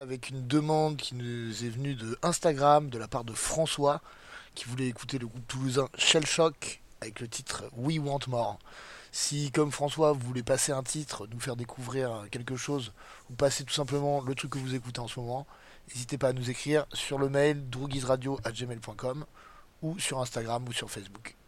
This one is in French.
avec une demande qui nous est venue de Instagram de la part de François qui voulait écouter le groupe toulousain Shell Shock avec le titre We Want More. Si, comme François, vous voulez passer un titre, nous faire découvrir quelque chose, ou passer tout simplement le truc que vous écoutez en ce moment, n'hésitez pas à nous écrire sur le mail drougizradio@gmail.com ou sur Instagram ou sur Facebook.